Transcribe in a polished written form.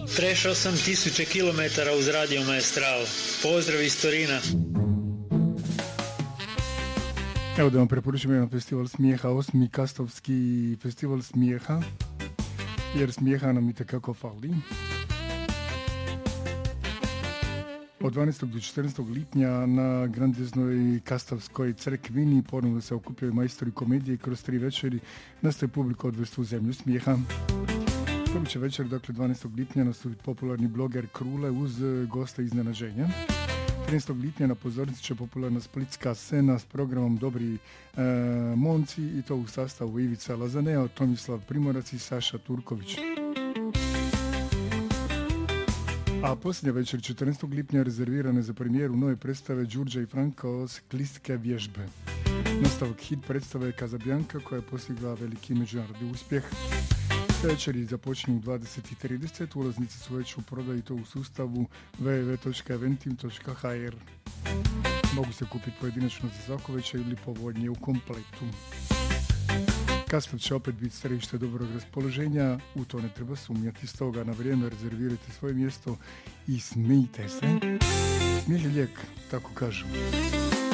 Prešao sam 1000 km uz Radio Maestral. Pozdrav iz Torina. Evo da vam preporučujem jedan festival smijeha, 8. Kastovski festival smijeha, jer smijeha nam itekako fali. Od 12. do 14. lipnja na grandiznoj Kastavskoj crkvini ponovno se okupljaju majstori komedije i kroz 3 večeri nastoje publiku odvesti u zemlju smijeha. Prvi će večer, dakle 12. lipnja, nastupiti popularni bloger Krule uz gosta iznenađenja. 13. lipnja na pozornici će popularna splitska scena s programom Dobri momci, i to u sastavu Ivica Lazaneo, Tomislav Primorac i Saša Turković. A posljednja večer 14. lipnja rezervirana je za premijeru nove predstave Đurđa i Franka Sklistke vježbe. Nastavak hit predstave je Casablanca, koja je postigla veliki međunarodni uspjeh. Večeri započinju u 20:30, ulaznice su već u prodaju, to u sustavu www.eventim.hr. Mogu se kupiti pojedinačno za svako večer ili povoljnije u kompletu. Kastav će opet biti središte dobrog raspoloženja, u to ne treba sumnjati, stoga na vrijeme rezervirajte svoje mjesto i smijte se. Smijeh je lijek, tako kažu.